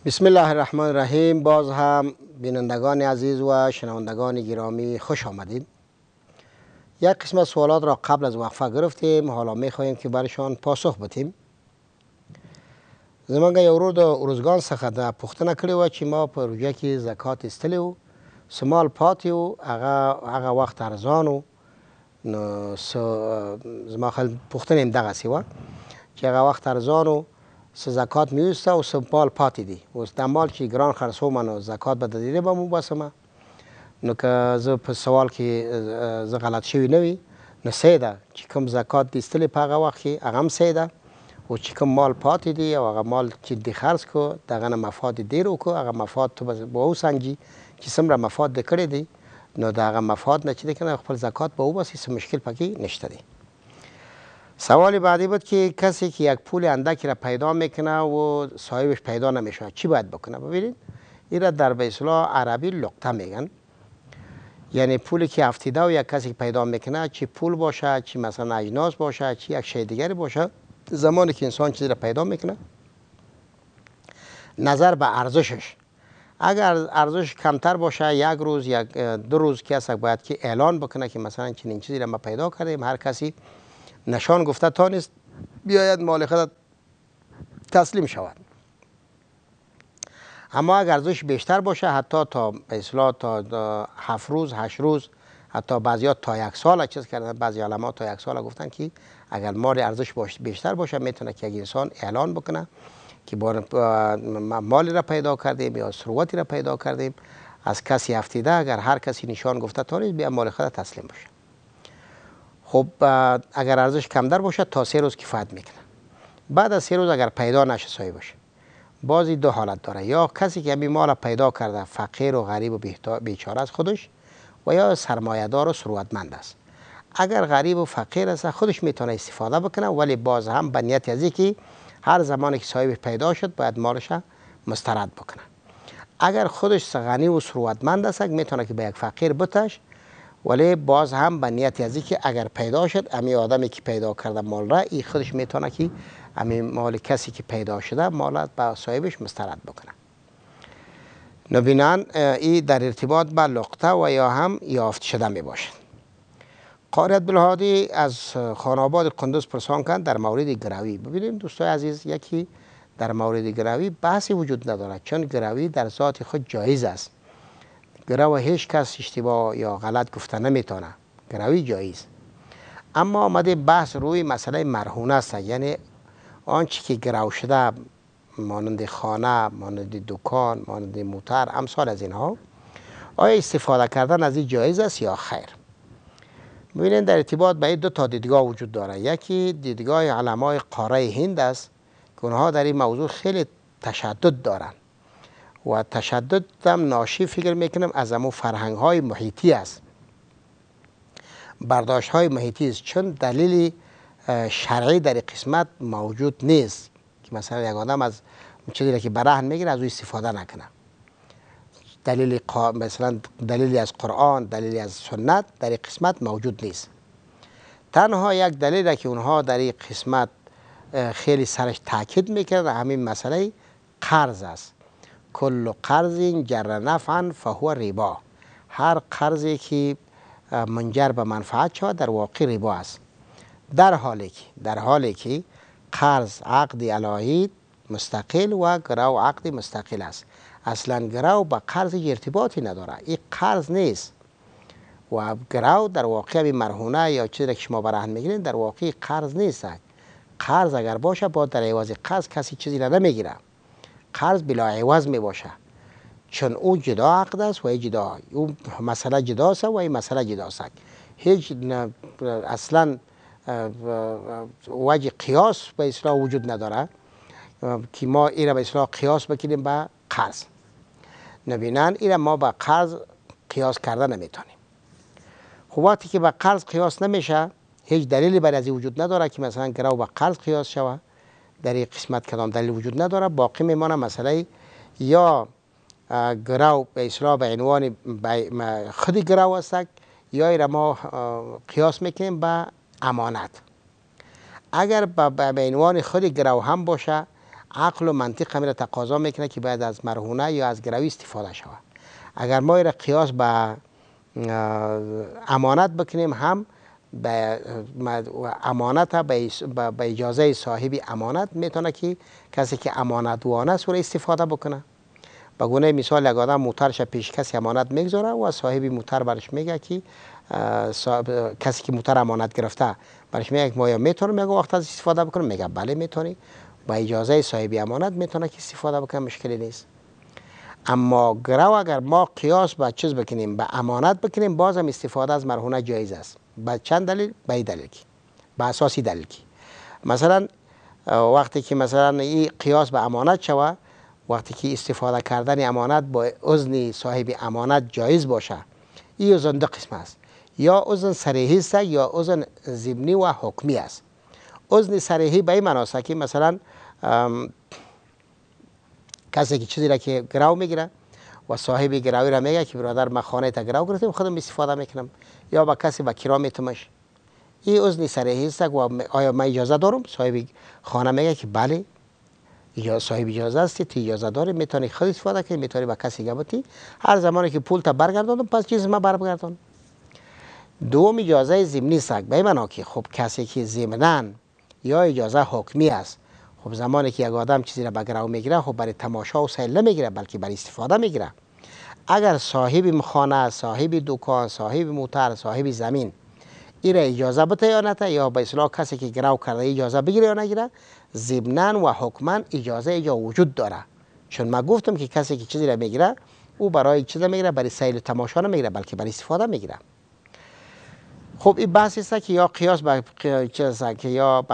بسم الله الرحمن الرحیم. باز هم بینندگان عزیز و شنوندگان گرامی خوش آمدید. یک قسم از سوالات را قبل از وقفه گرفتیم، حالا میخواهیم که برشان پاسخ بدیم. زمانگا یو ورور د ارزګان څخه دا پوښتنه کړې وه چې ما په روژه کې زکات ایستلی و، سمال پاتې و، هغه وخت ارزان و. نو زما پوښتنه هم دغسې وه چې هغه وخت ارزان و، څه زکات مې وایسته او څه مال پاتې دي. اوس دا مال چې ګران خرڅومه نو زکات به د دې به مو وباسمه. نو که زه په سوال کې زه غلط شوي نه وي نو صحیح ده چې کوم زکات دې ایستلی په هغه وخت کې هغه هم صحیح ده، او چې کوم مال پاتې دي او هغه مال چې دې خرڅ کړو دغه نه مفاد ډېر وکړو، هغه مفاد تو به وسنجي چې څومره مفاد دې کړی دی، نو د هغه مفاد نه چې دی کنه خپل زکات به وباسي، څه مشکل پکې نشته دی. سوال بعدی بود که کسی که یک پول اندکی را پیدا میکنه و صاحبش پیدا نمیشه چی باید بکنه؟ ببینید این را در به اصطلاح عربی لقطه میگن، یعنی پولی که افتیده و یک کسی پیدا میکنه، چی پول باشه، چی مثلا اجناس باشه، چی یک شی دیگری باشه، زمانی که انسان چیزی را پیدا میکنه نظر به ارزشش، اگر ارزش کمتر باشه یک روز یک دو روز کسی باید که اعلان بکنه که مثلا چنین چیزی را ما پیدا کردیم، هر کسی نشان گفته تا نیست بیاید مال خود تسلیم شود. اما اگر ارزش بیشتر باشه حتی تا به اصطلاح تا 7 روز 8 روز، حتی بعضیا تا 1 سال چیز کردن، بعضی علما تا 1 سال گفتن که اگر مال ارزش بیشتر باشه میتونه که یک انسان اعلان بکنه که مالی را پیدا کردیم یا ثروتی را پیدا کردیم از کسی افتیده، اگر هر کسی نشان گفته تا نیست بیا مال خود تسلیم باشه. خب اگر ارزش کمتر باشه تا 3 روز کفایت میکنه. بعد از 3 روز اگر پیدا نشه صاحب باشه، بازی دو حالت داره، یا کسی که همین مال پیدا کرده فقیر و غریب و بیچاره است خودش، و یا سرمایه‌دار و ثروتمند است. اگر غریب و فقیر است خودش میتونه استفاده بکنه، ولی باز هم به نیت از که هر زمانی که صاحب پیدا شد باید مالش مسترد بکنه. اگر خودش غنی و ثروتمند است میتونه که به یک فقیر بتش، ولی باز هم به نیت ازی که اگر پیدا شد امی آدمی که پیدا کرده مال را ای خودش میتونه که امی مال کسی که پیدا شده مالت به صاحبش مسترد بکنه. نبینان ای در ارتباط با لقطه و یا هم یافت شده می باشد. قاری عبدالهادی از خاناباد قندوز پرسان کند در مورد گروی. ببینیم دوستای عزیز، یکی در مورد گروی بحثی وجود ندارد، چون گروی در ذات خود جایز است. گرو هیچ کس اشتباه یا غلط گفته نمیتونه، گروی جایز. اما آمده بحث روی مسئله مرهونه است، یعنی آنچه که گرو شده مانند خانه، مانند دکان، مانند موتر، امثال از اینها، آیا استفاده کردن از این جایز است یا خیر؟ ببینید در ارتباط به این 2 تا دیدگاه وجود داره. یکی دیدگاه علمای قاره هند است که اونها در این موضوع خیلی تشدد دارند و تشدد هم ناشی فکر میکنم از امو فرهنگ های محیطی است، برداشت های محیطی است، چون دلیل شرعی در قسمت موجود نیست که مثلا یک آدم از چیزی که برهن میگیره از او استفاده نکنه. مثلا دلیلی از قرآن، دلیلی از سنت در این قسمت موجود نیست. تنها یک دلیل که اونها در این قسمت خیلی سرش تاکید میکنه همین مسئله قرض است. کل قرض جر نفعا فهو ربا. هر قرضی که منجر به منفعت شود در واقع ربا است. در حالی که قرض عقد الهی مستقل و گرو عقد مستقل است. اصلا گرو با قرض ارتباطی نداره، این قرض نیست و گرو در واقع مرهونه یا چیزی که شما برهن میگیرین در واقع قرض نیست. قرض اگر باشه با در عوض قرض کسی چیزی را نمیگیره، قرض بلا عوض می باشه، چون او جدا عقد است و ای جدا، او مسئله جداست و این مسئله جداست. هیچ اصلا وجه قیاس به اصطلاح وجود نداره که ما این را به اصطلاح قیاس بکنیم به قرض. نبینن این را ما با قرض قیاس کرده نمیتونیم. خب وقتی که با قرض قیاس نمیشه، هیچ دلیلی برای از وجود نداره که مثلا گرو با قرض قیاس شود. در این قسمت کدام دلیل وجود نداره. باقی میمانه مسئله یا گرو به اصطلاح به عنوان خود گرو است، یا ایره ما قیاس میکنیم به امانت. اگر به عنوان خود گرو هم باشه، عقل و منطق همین تقاضا میکنه که باید از مرهونه یا از گروی استفاده شود. اگر ما را قیاس به امانت بکنیم، هم به امانت به اجازه صاحب امانت میتونه که کسی که امانتوانه است را استفاده بکنه. به گونه مثال یک آدم موترش پیش کسی امانت میگذاره و صاحب موتر برش میگه که کسی که موتر امانت گرفته برش میگه که ما یا میتونیم یک وقت از استفاده بکنیم، میگه بله میتونی، با اجازه صاحب امانت میتونه که استفاده بکنه، مشکلی نیست. اما گرو اگر ما قیاس با چیز بکنیم، به امانت بکنیم، باز هم استفاده از مرهونه جایز است. با چند دلیل؟ به این دلیل که به اساسی دلیل که مثلا وقتی که مثلا این قیاس به امانت شود، وقتی که استفاده کردن امانت با اذن صاحب امانت جایز باشه، این اذن دو قسم است، یا اذن صریحی است یا اذن ضمنی و حکمی است. اذن صریحی به این معنی است که مثلا کسی که چیزی را که گرو میگیره و صاحب گروی را میگه که برادر من خانه تا گرو گرفتم خودم استفاده میکنم، یا با کسی با کرا میتمش، این اذن صریحی است. و آیا من اجازه دارم؟ صاحب خانه میگه که بله، یا صاحب اجازه است، تو اجازه داری، میتونی خود استفاده کنی، میتونی با کسی گبتی، هر زمانی که پول تا برگرداندم پس چیز ما برگردان. دوم اجازه ضمنی است، به این معنی که خب کسی که ضمناً یا اجازه حکمی است، خب زمانی که یک آدم چیزی را به گرو میگیره، خب برای تماشا و سیل نمیگیره بلکه برای استفاده میگیره. اگر صاحب خانه، صاحب دکان، صاحب موتر، صاحب زمین این را اجازه بده یا نده، یا به اصطلاح کسی که گرو کرده اجازه بگیره یا نگیره، ضمناً و حکماً اجازه اینجا وجود داره. چون ما گفتم که کسی که چیزی را میگیره، او برای چیز میگیره، برای سیل و تماشا نمیگیره بلکه برای استفاده میگیره. خب این بحثی است که یا قیاس به چیز که یا